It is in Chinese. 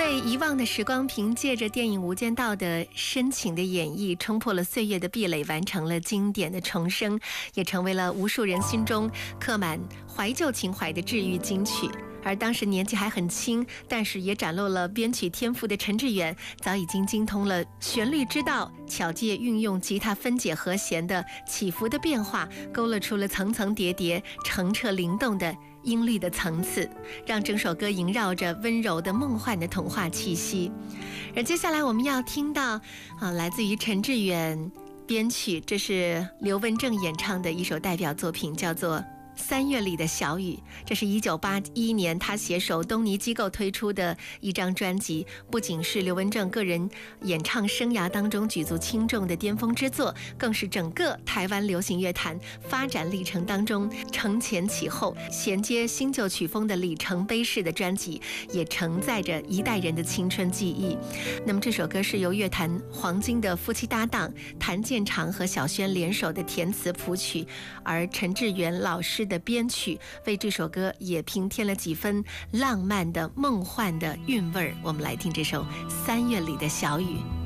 被遗忘的时光凭借着电影《无间道》的深情的演绎，冲破了岁月的壁垒，完成了经典的重生，也成为了无数人心中刻满怀旧情怀的治愈金曲。而当时年纪还很轻，但是也展露了编曲天赋的陈志远，早已经精通了旋律之道，巧借运用吉他分解和弦的起伏的变化，勾勒出了层层叠叠、澄澈灵动的音律的层次，让整首歌萦绕着温柔的梦幻的童话气息。而接下来我们要听到来自于陈志远编曲，这是刘文正演唱的一首代表作品，叫做3月里的小雨。这是1981年他携手东尼机构推出的一张专辑，不仅是刘文正个人演唱生涯当中举足轻重的巅峰之作，更是整个台湾流行乐坛发展历程当中承前启后、衔接新旧曲风的里程碑式的专辑，也承载着一代人的青春记忆。那么这首歌是由乐坛黄金的夫妻搭档谭健常和小轩联手的填词谱曲，而陈志远老师的编曲为这首歌也平添了几分浪漫的梦幻的韵味儿。我们来听这首3月里的小雨。